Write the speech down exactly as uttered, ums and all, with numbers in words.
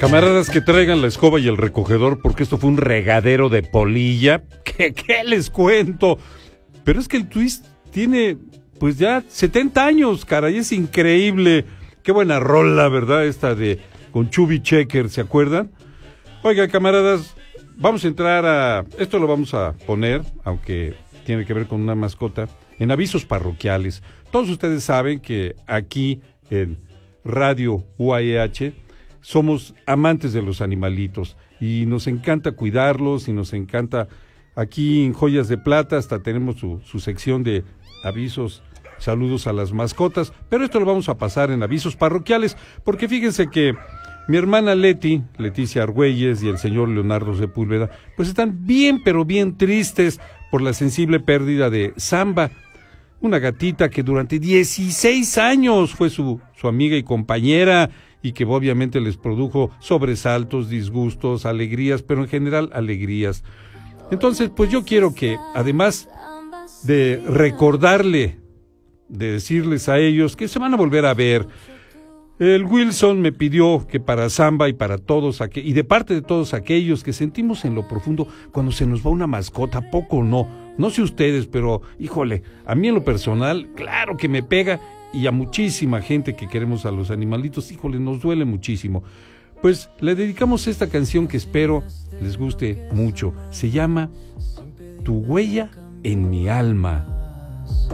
Camaradas, que traigan la escoba y el recogedor, porque esto fue un regadero de polilla. ¿Qué, qué les cuento? Pero es que el Twist tiene, pues ya setenta años, caray, es increíble. Qué buena rola, ¿verdad? Esta de con Chubby Checker, ¿se acuerdan? Oiga, camaradas, vamos a entrar a... Esto lo vamos a poner, aunque tiene que ver con una mascota, en avisos parroquiales. Todos ustedes saben que aquí en Radio U A E H somos amantes de los animalitos y nos encanta cuidarlos y nos encanta... Aquí en Joyas de Plata hasta tenemos su, su sección de avisos, saludos a las mascotas, pero esto lo vamos a pasar en avisos parroquiales, porque fíjense que mi hermana Leti, Leticia Argüelles y el señor Leonardo Sepúlveda, pues están bien, pero bien tristes por la sensible pérdida de Samba, una gatita que durante dieciséis años fue su, su amiga y compañera, y que obviamente les produjo sobresaltos, disgustos, alegrías, pero en general alegrías. Entonces, pues yo quiero que, además de recordarle, de decirles a ellos que se van a volver a ver, el Wilson me pidió que para Samba y para todos, aqu- y de parte de todos aquellos que sentimos en lo profundo cuando se nos va una mascota, poco o no, no sé ustedes, pero híjole, a mí en lo personal, claro que me pega, y a muchísima gente que queremos a los animalitos, híjole, nos duele muchísimo. Pues le dedicamos esta canción que espero les guste mucho. Se llama Tu huella en mi alma.